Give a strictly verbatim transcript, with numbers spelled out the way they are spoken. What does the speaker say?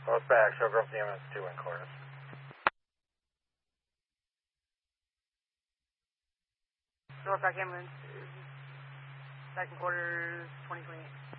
Both back, show Grove D M S two in chorus. North Back Ambulance, second quarter, twenty twenty-eight.